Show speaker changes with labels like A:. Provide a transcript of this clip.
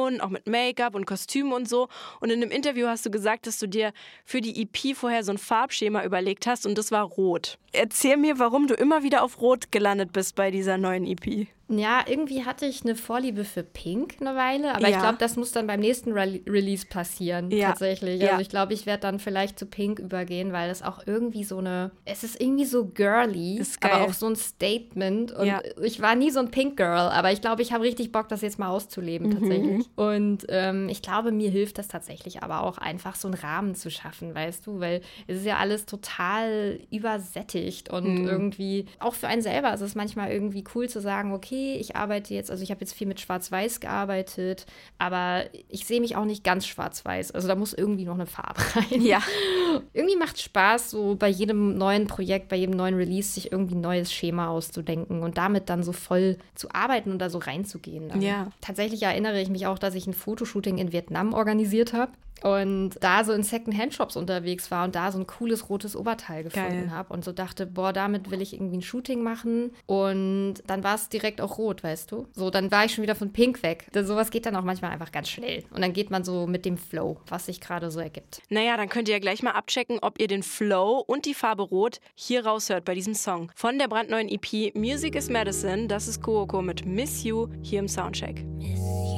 A: Frauen, auch mit Make-up und Kostümen und so. Und in einem Interview hast du gesagt, dass du dir für die EP vorher so ein Farbschema überlegt hast und das war rot. Erzähl mir, warum du immer wieder auf Rot gelandet bist bei dieser neuen EP.
B: Ja, irgendwie hatte ich eine Vorliebe für Pink eine Weile, aber ich glaube, das muss dann beim nächsten Release passieren, tatsächlich. Also ich glaube, ich werde dann vielleicht zu Pink übergehen, weil das auch irgendwie es ist irgendwie so girly, aber auch so ein Statement. Und ich war nie so ein Pink-Girl, aber ich glaube, ich habe richtig Bock, das jetzt mal auszuleben, tatsächlich. Und ich glaube, mir hilft das tatsächlich aber auch einfach, so einen Rahmen zu schaffen, weißt du, weil es ist ja alles total übersättigt und irgendwie, auch für einen selber ist es manchmal irgendwie cool zu sagen, okay, ich arbeite jetzt, also ich habe jetzt viel mit Schwarz-Weiß gearbeitet, aber ich sehe mich auch nicht ganz schwarz-weiß. Also da muss irgendwie noch eine Farbe rein. Ja. Irgendwie macht es Spaß, so bei jedem neuen Projekt, bei jedem neuen Release, sich irgendwie ein neues Schema auszudenken und damit dann so voll zu arbeiten und da so reinzugehen. Dann. Ja. Tatsächlich erinnere ich mich auch, dass ich ein Fotoshooting in Vietnam organisiert habe. Und da so in Second-Hand-Shops unterwegs war und da so ein cooles rotes Oberteil gefunden habe und so dachte, boah, damit will ich irgendwie ein Shooting machen. Und dann war es direkt auch rot, weißt du? So, dann war ich schon wieder von Pink weg. Sowas geht dann auch manchmal einfach ganz schnell. Und dann geht man so mit dem Flow, was sich gerade so ergibt.
A: Naja, dann könnt ihr ja gleich mal abchecken, ob ihr den Flow und die Farbe Rot hier raushört bei diesem Song. Von der brandneuen EP Music is Medicine, das ist Kuoko mit Miss You hier im Soundcheck. Miss